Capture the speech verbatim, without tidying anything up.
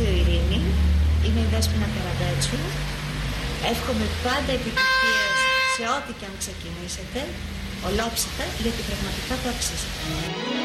ράδιο Ειρήνη. Είμαι η Δέσποινα Καραμπέτσου. Εύχομαι πάντα επιτυχίες σε ό,τι και αν ξεκινήσετε. Ολόψυχα, γιατί πραγματικά το αξίζετε.